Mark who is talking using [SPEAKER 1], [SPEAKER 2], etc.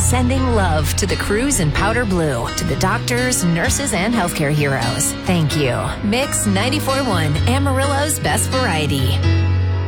[SPEAKER 1] sending love to the crews in Powder Blue, to the doctors, nurses, and healthcare heroes. Thank you. Mix 94.1, Amarillo's best variety.